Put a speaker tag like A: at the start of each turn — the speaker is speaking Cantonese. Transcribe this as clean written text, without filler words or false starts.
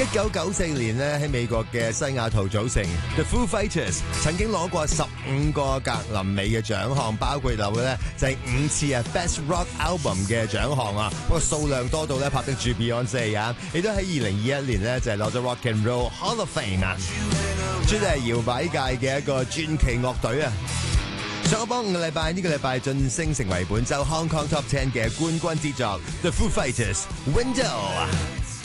A: 1994年咧喺美國嘅西雅圖組成 The Foo Fighters， 曾經攞過15個格林美嘅獎項，包括有咧就係5次Best Rock Album 嘅獎項啊，不過數量多到咧拍得住 Beyonce 啊，亦都喺2021年咧就係攞咗 Rock and Roll Hall of Fame 啊，絕對係搖擺界嘅一個傳奇樂隊啊！上個5個禮拜，呢個禮拜晉升成為本周 Hong Kong Top 10嘅冠軍之作 The Foo Fighters Window。